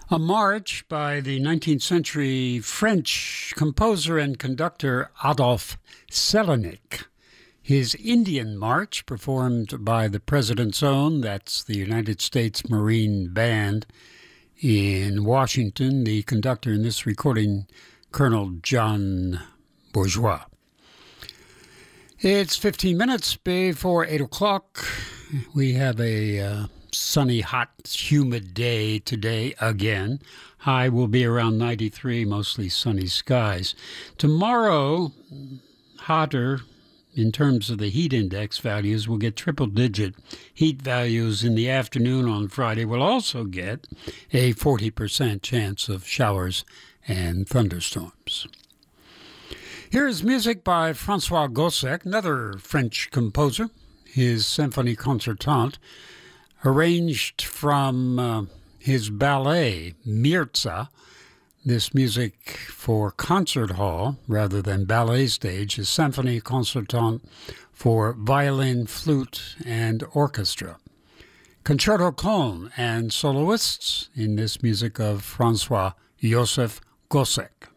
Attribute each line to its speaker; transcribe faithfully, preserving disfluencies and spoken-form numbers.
Speaker 1: A march by the nineteenth century French composer and conductor Adolphe Selenik. His Indian March, performed by the President's Own, that's the United States Marine Band in Washington. The conductor in this recording, Colonel John Bourgeois. It's fifteen minutes before eight o'clock. We have a uh, sunny, hot, humid day today again. High will be around ninety-three, mostly sunny skies. Tomorrow, hotter in terms of the heat index values. We'll get triple-digit heat values in the afternoon on Friday. We'll also get a forty percent chance of showers and thunderstorms. Here's music by François Gossec, another French composer. His Symphonie Concertante, arranged from uh, his ballet, Mirza. This music for concert hall rather than ballet stage, his Symphonie Concertante for violin, flute, and orchestra. Concerto Cone and soloists in this music of François Joseph Gossec.